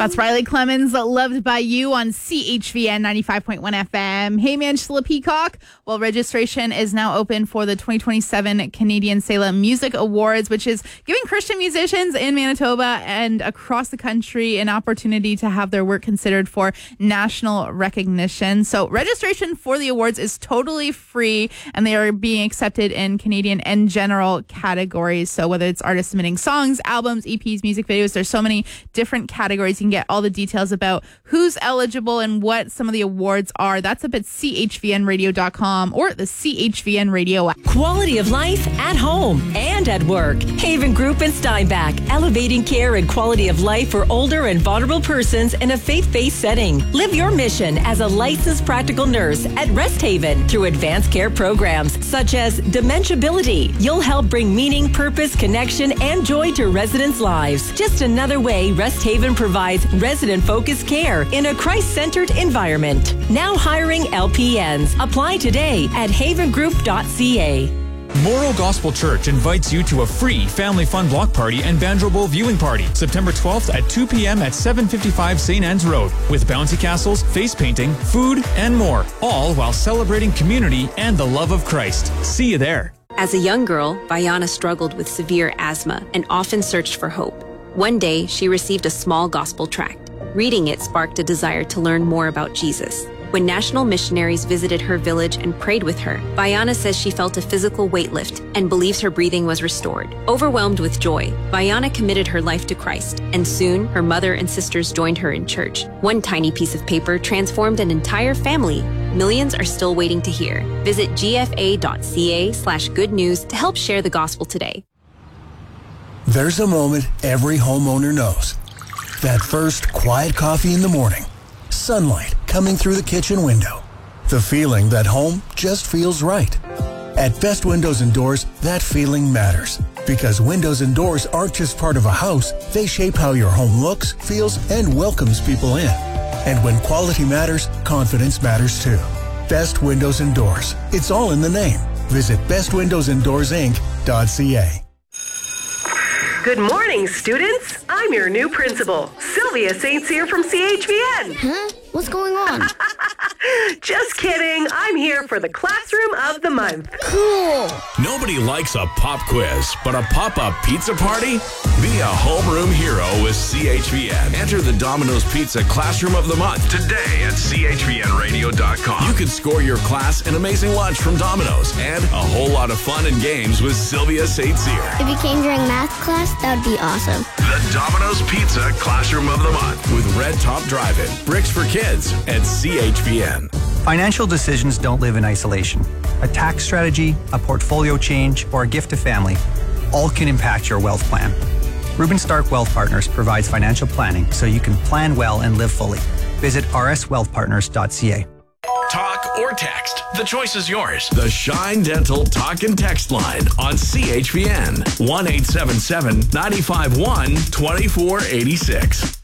That's Riley Clemens, Loved by You on CHVN 95.1 FM. Hey, Angela Peacock. Well, registration is now open for the 2027 Canadian Salem Music Awards, which is giving Christian musicians in Manitoba and across the country an opportunity to have their work considered for national recognition. So registration for the awards is totally free, and they are being accepted in Canadian and general categories. So whether it's artists submitting songs, albums, EPs, music videos, there's so many different categories. You can get all the details about who's eligible and what some of the awards are. That's up at chvnradio.com or the CHVN Radio app. Quality of life at home and at work. Haven Group in Steinbach, elevating care and quality of life for older and vulnerable persons in a faith-based setting. Live your mission as a licensed practical nurse at Rest Haven through advanced care programs such as Dementiability. You'll help bring meaning, purpose, connection, and joy to residents' lives. Just another way Rest Haven provides resident-focused care in a Christ-centered environment. Now hiring LPNs. Apply today at havengroup.ca. Morrow Gospel Church invites you to a free family fun block party and Banjo Bowl viewing party, September 12th at 2 p.m. at 755 St. Anne's Road, with bouncy castles, face painting, food, and more, all while celebrating community and the love of Christ. See you there. As a young girl, Vayana struggled with severe asthma and often searched for hope. One day, she received a small gospel tract. Reading it sparked a desire to learn more about Jesus. When national missionaries visited her village and prayed with her, Vayana says she felt a physical weight lift and believes her breathing was restored. Overwhelmed with joy, Vayana committed her life to Christ, and soon her mother and sisters joined her in church. One tiny piece of paper transformed an entire family. Millions are still waiting to hear. Visit gfa.ca/good news to help share the gospel today. There's a moment every homeowner knows. That first quiet coffee in the morning. Sunlight coming through the kitchen window. The feeling that home just feels right. At Best Windows and Doors, that feeling matters. Because windows and doors aren't just part of a house, they shape how your home looks, feels, and welcomes people in. And when quality matters, confidence matters too. Best Windows and Doors. It's all in the name. Visit bestwindowsanddoorsinc.ca. Good morning, students. I'm your new principal, Sylvia St. Cyr from CHVN. Huh? What's going on? Just kidding. I'm here for the Classroom of the Month. Cool. Nobody likes a pop quiz, but a pop-up pizza party? Be a homeroom hero with CHVN. Enter the Domino's Pizza Classroom of the Month today at chvnradio.com. You can score your class an amazing lunch from Domino's and a whole lot of fun and games with Sylvia St. Cyr. If you came during math class, that would be awesome. The Domino's Pizza Classroom of the Month with Red Top Drive-In, Bricks for Kids, and CHVN. Financial decisions don't live in isolation. A tax strategy, a portfolio change, or a gift to family all can impact your wealth plan. Reuben Stark Wealth Partners provides financial planning so you can plan well and live fully. Visit rswealthpartners.ca. Talk or text. The choice is yours. The Shine Dental Talk and Text line on CHVN. 1-877-951-2486.